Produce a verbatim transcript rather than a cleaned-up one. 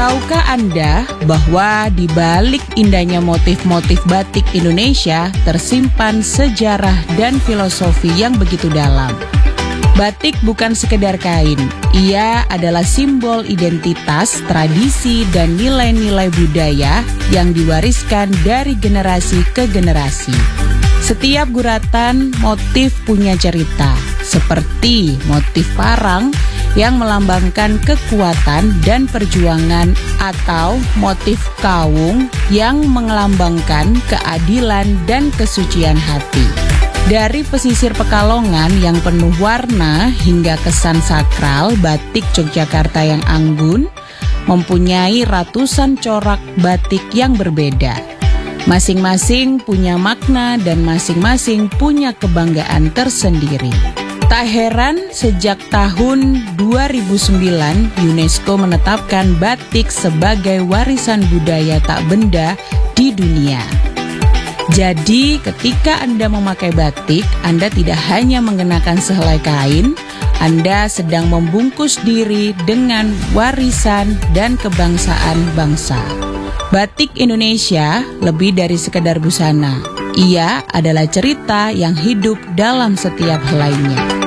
Tahukah Anda bahwa di balik indahnya motif-motif batik Indonesia tersimpan sejarah dan filosofi yang begitu dalam? Batik bukan sekedar kain, ia adalah simbol identitas, tradisi, dan nilai-nilai budaya yang diwariskan dari generasi ke generasi. Setiap guratan motif punya cerita, seperti motif parang yang melambangkan kekuatan dan perjuangan, atau motif kawung yang melambangkan keadilan dan kesucian hati. Dari pesisir Pekalongan yang penuh warna hingga kesan sakral, batik Yogyakarta yang anggun mempunyai ratusan corak batik yang berbeda. Masing-masing punya makna dan masing-masing punya kebanggaan tersendiri. Tak heran sejak tahun dua ribu sembilan UNESCO menetapkan batik sebagai warisan budaya tak benda di dunia. Jadi ketika Anda memakai batik, Anda tidak hanya mengenakan sehelai kain, Anda sedang membungkus diri dengan warisan dan kebangsaan bangsa. Batik Indonesia lebih dari sekedar busana. Ia adalah cerita yang hidup dalam setiap helainya.